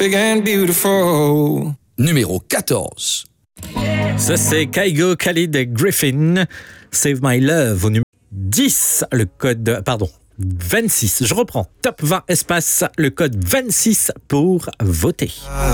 big and beautiful. Numéro 14. Ça, c'est Kygo, Khalid et Griffin. Save My Love. Au numéro 10, le code... Pardon, 26. Je reprends. Top 20 espace, le code 26 pour voter.